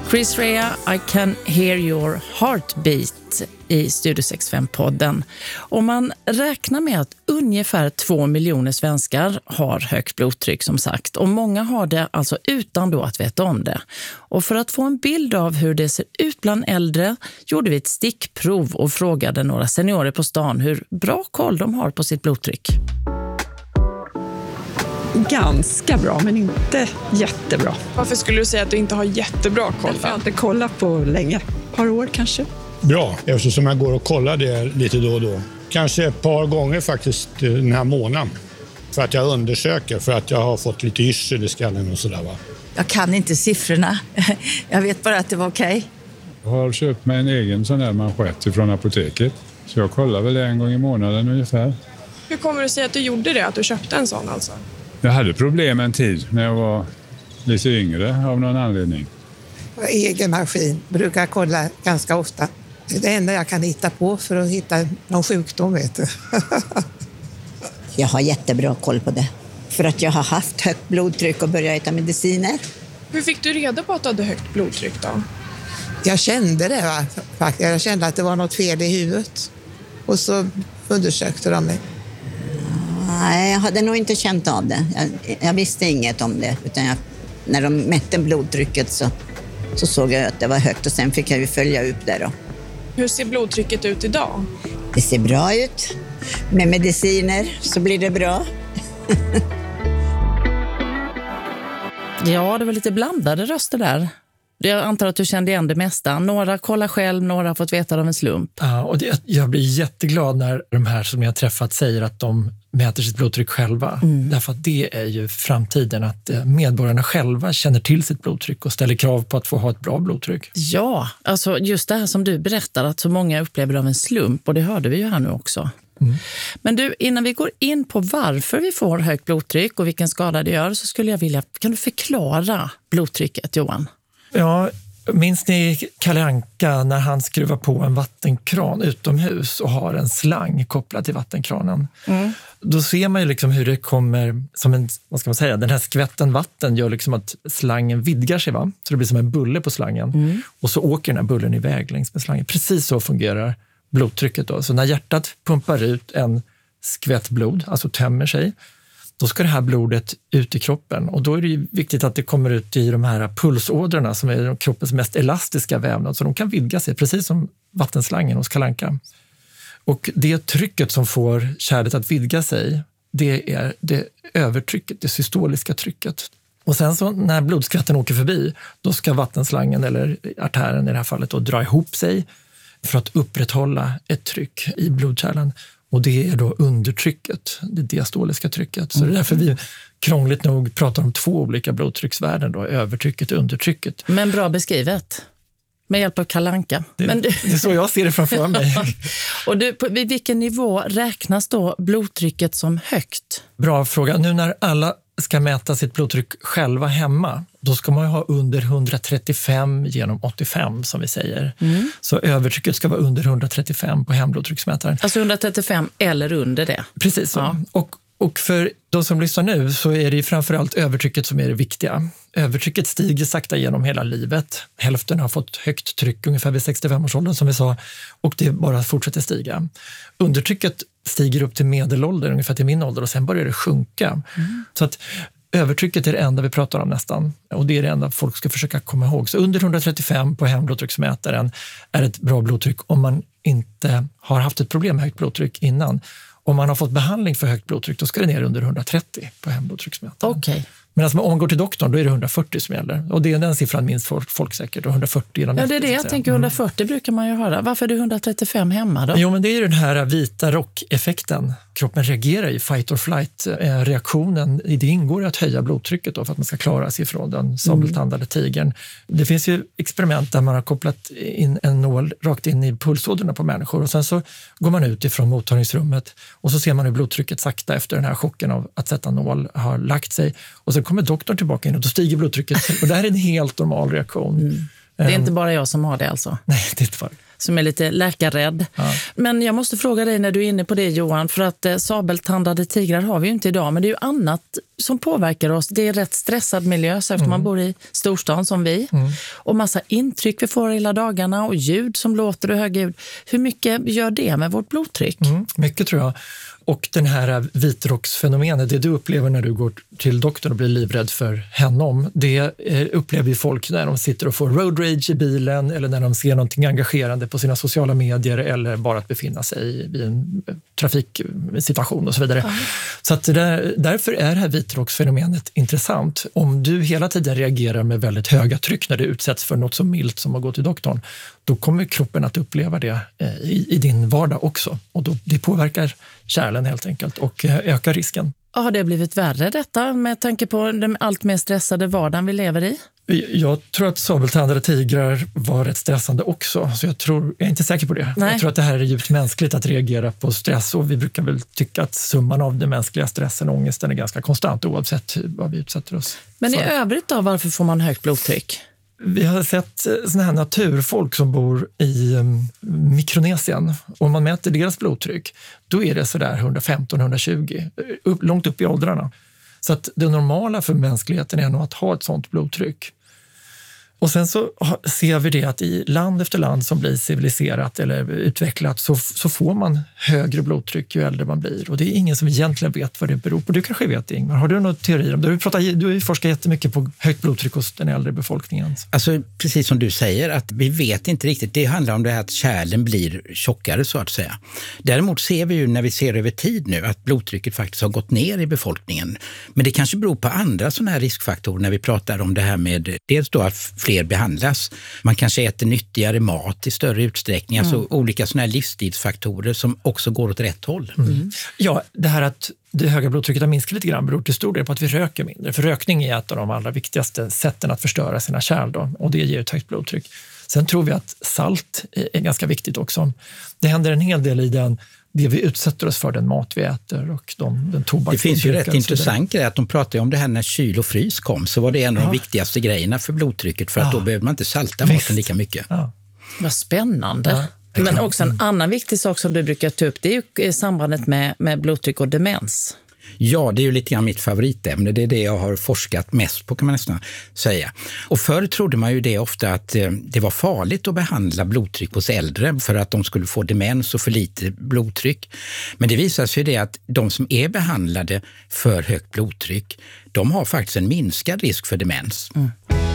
Chris Rea, I can hear your heartbeat i Studio 65-podden. Och man räknar med att ungefär 2 miljoner svenskar har högt blodtryck som sagt. Och många har det alltså utan då att veta om det. Och för att få en bild av hur det ser ut bland äldre gjorde vi ett stickprov och frågade några seniorer på stan hur bra koll de har på sitt blodtryck. Ganska bra, men inte jättebra. Varför skulle du säga att du inte har jättebra koll? Jag har inte kollat på länge. Ett par år kanske. Bra, eftersom jag går och kollar det lite då och då. Kanske ett par gånger faktiskt den här månaden. För att jag undersöker, för att jag har fått lite yrsel i skallen och sådär va. Jag kan inte siffrorna. Jag vet bara att det var okej. Jag har köpt mig en egen sån här manschett från apoteket. Så jag kollar väl en gång i månaden ungefär. Hur kommer du säga att du gjorde det, att du köpte en sån alltså? Jag hade problem en tid när jag var lite yngre av någon anledning. Egen maskin brukar kolla ganska ofta. Det är det enda jag kan hitta på för att hitta någon sjukdom, vet du. Jag har jättebra koll på det. För att jag har haft högt blodtryck och börjat äta mediciner. Hur fick du reda på att du hade högt blodtryck då? Jag kände det va? Jag kände att det var något fel i huvudet. Och så undersökte de mig. Nej, jag hade nog inte känt av det. Jag visste inget om det. Utan när de mätte blodtrycket så såg jag att det var högt. Och sen fick jag ju följa upp det då. Hur ser blodtrycket ut idag? Det ser bra ut. Med mediciner så blir det bra. Ja, det var lite blandade röster där. Jag antar att du kände igen det mesta. Några kollar själv, några har fått veta av en slump. Ja, och jag blir jätteglad när de här som jag har träffat säger att de mäter sitt blodtryck själva. Därför att det är ju framtiden, att medborgarna själva känner till sitt blodtryck och ställer krav på att få ha ett bra blodtryck. Ja, alltså just det här som du berättar att så många upplever av en slump, och det hörde vi ju här nu också. Men du, innan vi går in på varför vi får högt blodtryck och vilken skada det gör, så skulle jag vilja, kan du förklara blodtrycket, Johan? Ja, minns ni Kalle Anka när han skruvar på en vattenkran utomhus och har en slang kopplad till vattenkranen? Då ser man ju liksom hur det kommer som en, vad ska man säga, den här skvätten vatten gör liksom att slangen vidgar sig, va? Så det blir som en bulle på slangen. Och så åker den här bullen iväg längs med slangen. Precis så fungerar blodtrycket då. Så när hjärtat pumpar ut en skvätt blod, alltså tömmer sig, då ska det här blodet ut i kroppen. Och då är det ju viktigt att det kommer ut i de här pulsådrorna som är kroppens mest elastiska vävnad. Så de kan vidga sig, precis som vattenslangen hos Kalle Anka. Och det trycket som får kärlet att vidga sig, det är det övertrycket, det systoliska trycket. Och sen så när blodskvätten åker förbi, då ska vattenslangen eller artären i det här fallet då dra ihop sig för att upprätthålla ett tryck i blodkärlen. Och det är då undertrycket, det diastoliska trycket. Så det är därför vi krångligt nog pratar om 2 olika blodtrycksvärden då, övertrycket och undertrycket. Men bra beskrivet. Med hjälp av Kalle Anka. Det är så jag ser det framför mig. Och du, vid vilken nivå räknas då blodtrycket som högt? Bra fråga. Nu när alla ska mäta sitt blodtryck själva hemma, då ska man ju ha under 135 genom 85 som vi säger. Så övertrycket ska vara under 135 på hemblodtrycksmätaren. Alltså 135 eller under det? Precis så. Ja. Och för de som lyssnar nu så är det framförallt övertrycket som är det viktiga. Övertrycket stiger sakta genom hela livet. Hälften har fått högt tryck ungefär vid 65-årsåldern som vi sa, och det bara fortsätter stiga. Undertrycket stiger upp till medelålder, ungefär till min ålder, och sen börjar det sjunka. Så att övertrycket är det enda vi pratar om nästan, och det är det enda folk ska försöka komma ihåg. Så under 135 på hemblodtrycksmätaren är ett bra blodtryck om man inte har haft ett problem med högt blodtryck innan. Om man har fått behandling för högt blodtryck, då ska det ner under 130 på hemblodtrycksmätaren. Okay. Men om man går till doktorn, då är det 140 som gäller. Och det är den siffran minst folk säkert, 140 genom Ja, det är det jag tänker, 140 brukar man ju höra. Varför är det 135 hemma då? Jo, men det är ju den här vita rock-effekten. Kroppen reagerar i fight or flight-reaktionen. I det ingår att höja blodtrycket då, för att man ska klara sig från den sabeltandade tigern. Det finns ju experiment där man har kopplat in en nål rakt in i pulsådrorna på människor, och sen så går man ut ifrån mottagningsrummet och så ser man hur blodtrycket sakta efter den här chocken av att sätta nål har lagt sig, och så kommer doktorn tillbaka in och då stiger blodtrycket. Och det här är en helt normal reaktion. Det är inte bara jag som har det alltså? Nej, det är inte bara. Som är lite läkarrädd. Ja. Men jag måste fråga dig när du är inne på det, Johan, för att sabeltandade tigrar har vi ju inte idag, men det är ju annat som påverkar oss. Det är rätt stressad miljö, så efter man bor i storstan som vi. Och massa intryck vi får hela dagarna och ljud som låter och högljud. Hur mycket gör det med vårt blodtryck? Mycket tror jag. Och den här vitrocksfenomenet, det du upplever när du går till doktorn och blir livrädd för honom, det upplever ju folk när de sitter och får road rage i bilen eller när de ser någonting engagerande på sina sociala medier eller bara att befinna sig i en trafiksituation och så vidare. Så att därför är det här vitrocksfenomenet intressant. Om du hela tiden reagerar med väldigt höga tryck när du utsätts för något så milt som att gå till doktorn, då kommer kroppen att uppleva det i din vardag också. Och det påverkar kärlen helt enkelt och ökar risken. Har det blivit värre detta med tanke på den allt mer stressade vardagen vi lever i? Jag tror att sabeltandade tigrar var rätt stressande också, så jag är inte säker på det. Nej. Jag tror att det här är djupt mänskligt att reagera på stress, och vi brukar väl tycka att summan av den mänskliga stressen och ångesten är ganska konstant oavsett vad vi utsätter oss Men för. i övrigt då, varför får man högt blodtryck? Vi har sett såna här naturfolk som bor i Mikronesien. Om man mäter deras blodtryck, då är det sådär 115-120, långt upp i åldrarna. Så att det normala för mänskligheten är nog att ha ett sånt blodtryck. Och sen så ser vi det att i land efter land som blir civiliserat eller utvecklat så får man högre blodtryck ju äldre man blir. Och det är ingen som egentligen vet vad det beror på. Du kanske vet, Ingmar. Har du några teorier om det? Du har ju forskat jättemycket på högt blodtryck hos den äldre befolkningen. Alltså precis som du säger, att vi vet inte riktigt. Det handlar om det här att kärlen blir tjockare så att säga. Däremot ser vi ju när vi ser över tid nu att blodtrycket faktiskt har gått ner i befolkningen. Men det kanske beror på andra sådana här riskfaktorer när vi pratar om det här med dels då att fler behandlas. Man kanske äter nyttigare mat i större utsträckning. Alltså olika sådana här livsstilsfaktorer som också går åt rätt håll. Ja, det här att det höga blodtrycket har minskat lite grann beror till stor del på att vi röker mindre. För rökning är ett av de allra viktigaste sätten att förstöra sina kärl då, och det ger ett högt blodtryck. Sen tror vi att salt är ganska viktigt också. Det händer en hel del i det vi utsätter oss för, den mat vi äter och den tobak. Det finns ju rätt intressant grej att de pratade om det här när kyl och frys kom, så var det en av de viktigaste grejerna för blodtrycket, för att då behöver man inte salta maten lika mycket. Ja. Vad spännande. Ja. Men också en annan viktig sak som du brukar ta upp, det är ju sambandet med blodtryck och demens. Ja, det är ju lite grann mitt favoritämne. Det är det jag har forskat mest på, kan man nästan säga. Och förr trodde man ju det ofta att det var farligt att behandla blodtryck hos äldre för att de skulle få demens och för lite blodtryck. Men det visar sig det att de som är behandlade för högt blodtryck, de har faktiskt en minskad risk för demens.